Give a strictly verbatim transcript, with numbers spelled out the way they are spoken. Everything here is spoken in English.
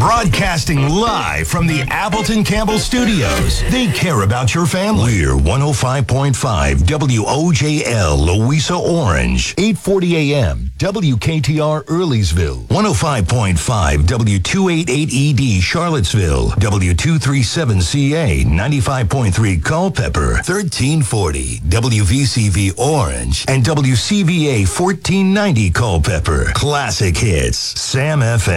Broadcasting live from the Appleton Campbell Studios. They care about your family. We're one oh five point five W O J L, Louisa Orange. eight forty a.m. W K T R Earleysville. one oh five point five W two eighty-eight E D Charlottesville. W two thirty-seven C A ninety-five point three Culpeper. thirteen forty W V C V Orange. And W C V A fourteen ninety Culpeper. Classic hits. Sam F M.